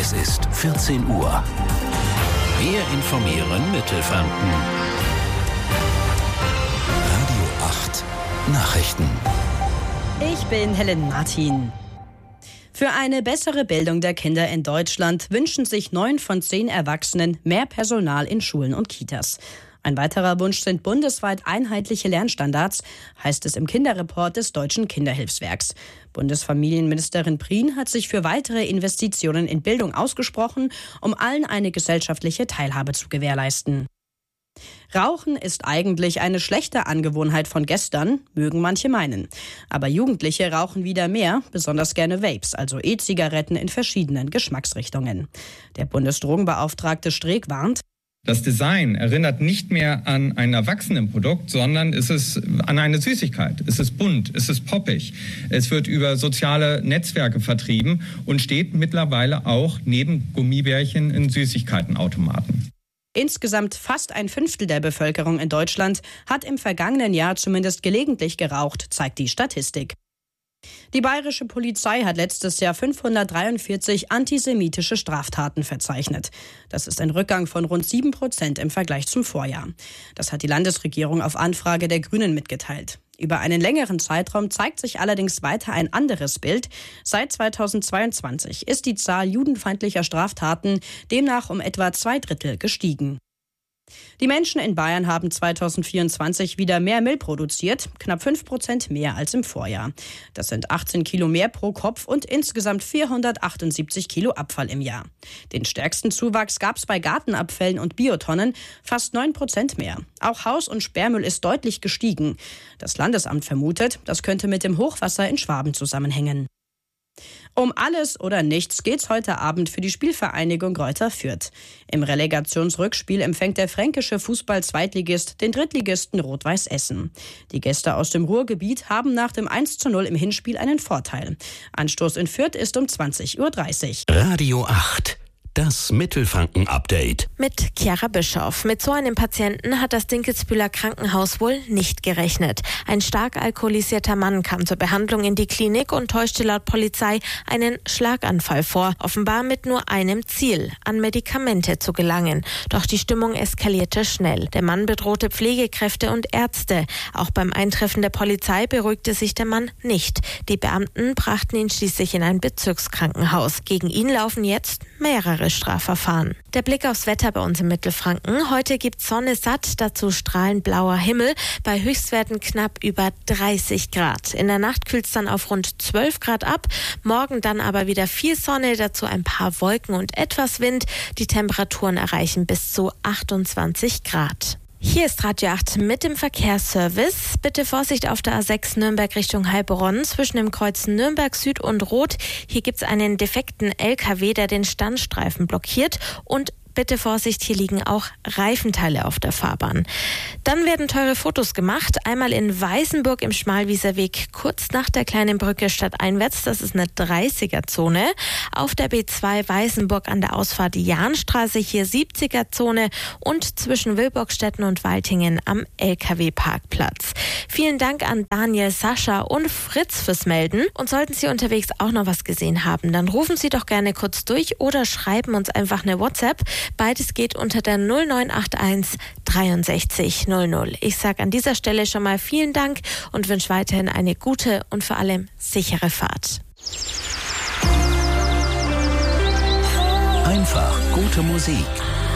Es ist 14 Uhr. Wir informieren Mittelfranken. Radio 8 Nachrichten. Ich bin Helen Martin. Für eine bessere Bildung der Kinder in Deutschland wünschen sich 9 von 10 Erwachsenen mehr Personal in Schulen und Kitas. Ein weiterer Wunsch sind bundesweit einheitliche Lernstandards, heißt es im Kinderreport des Deutschen Kinderhilfswerks. Bundesfamilienministerin Prien hat sich für weitere Investitionen in Bildung ausgesprochen, um allen eine gesellschaftliche Teilhabe zu gewährleisten. Rauchen ist eigentlich eine schlechte Angewohnheit von gestern, mögen manche meinen. Aber Jugendliche rauchen wieder mehr, besonders gerne Vapes, also E-Zigaretten in verschiedenen Geschmacksrichtungen. Der Bundesdrogenbeauftragte Streeck warnt: Das Design erinnert nicht mehr an ein Erwachsenenprodukt, sondern es ist an eine Süßigkeit. Es ist bunt, es ist poppig. Es wird über soziale Netzwerke vertrieben und steht mittlerweile auch neben Gummibärchen in Süßigkeitenautomaten. Insgesamt fast ein Fünftel der Bevölkerung in Deutschland hat im vergangenen Jahr zumindest gelegentlich geraucht, zeigt die Statistik. Die bayerische Polizei hat letztes Jahr 543 antisemitische Straftaten verzeichnet. Das ist ein Rückgang von rund 7% im Vergleich zum Vorjahr. Das hat die Landesregierung auf Anfrage der Grünen mitgeteilt. Über einen längeren Zeitraum zeigt sich allerdings weiter ein anderes Bild. Seit 2022 ist die Zahl judenfeindlicher Straftaten demnach um etwa 2/3 gestiegen. Die Menschen in Bayern haben 2024 wieder mehr Müll produziert, knapp 5% mehr als im Vorjahr. Das sind 18 Kilo mehr pro Kopf und insgesamt 478 Kilo Abfall im Jahr. Den stärksten Zuwachs gab es bei Gartenabfällen und Biotonnen, fast 9% mehr. Auch Haus- und Sperrmüll ist deutlich gestiegen. Das Landesamt vermutet, das könnte mit dem Hochwasser in Schwaben zusammenhängen. Um alles oder nichts geht's heute Abend für die Spielvereinigung Greuther Fürth. Im Relegationsrückspiel empfängt der fränkische Fußball-Zweitligist den Drittligisten Rot-Weiß Essen. Die Gäste aus dem Ruhrgebiet haben nach dem 1:0 im Hinspiel einen Vorteil. Anstoß in Fürth ist um 20:30 Uhr. Radio 8. Das Mittelfranken-Update. Mit Chiara Bischoff. Mit so einem Patienten hat das Dinkelsbühler Krankenhaus wohl nicht gerechnet. Ein stark alkoholisierter Mann kam zur Behandlung in die Klinik und täuschte laut Polizei einen Schlaganfall vor. Offenbar mit nur einem Ziel, an Medikamente zu gelangen. Doch die Stimmung eskalierte schnell. Der Mann bedrohte Pflegekräfte und Ärzte. Auch beim Eintreffen der Polizei beruhigte sich der Mann nicht. Die Beamten brachten ihn schließlich in ein Bezirkskrankenhaus. Gegen ihn laufen jetzt mehrere Strafverfahren. Der Blick aufs Wetter bei uns im Mittelfranken. Heute gibt's Sonne satt, dazu strahlend blauer Himmel, bei Höchstwerten knapp über 30 Grad. In der Nacht kühlt's dann auf rund 12 Grad ab, morgen dann aber wieder viel Sonne, dazu ein paar Wolken und etwas Wind. Die Temperaturen erreichen bis zu 28 Grad. Hier ist Radio 8 mit dem Verkehrsservice. Bitte Vorsicht auf der A6 Nürnberg Richtung Heilbronn zwischen dem Kreuz Nürnberg Süd und Rot. Hier gibt's einen defekten LKW, der den Standstreifen blockiert, und bitte Vorsicht, hier liegen auch Reifenteile auf der Fahrbahn. Dann werden teure Fotos gemacht. Einmal in Weißenburg im Schmalwieserweg, kurz nach der kleinen Brücke stadteinwärts. Das ist eine 30er-Zone. Auf der B2 Weißenburg an der Ausfahrt Jahnstraße, hier 70er-Zone. Und zwischen Wilbockstetten und Waltingen am LKW-Parkplatz. Vielen Dank an Daniel, Sascha und Fritz fürs Melden. Und sollten Sie unterwegs auch noch was gesehen haben, dann rufen Sie doch gerne kurz durch oder schreiben uns einfach eine WhatsApp. Beides geht unter der 0981 63 00. Ich sage an dieser Stelle schon mal vielen Dank und wünsche weiterhin eine gute und vor allem sichere Fahrt. Einfach gute Musik.